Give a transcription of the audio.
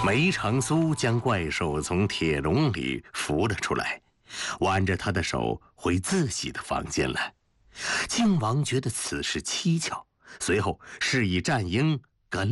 梅长苏将怪兽从铁笼里扶了出来，挽着他的手回自己的房间了。靖王觉得此事蹊跷，随后示意战鹰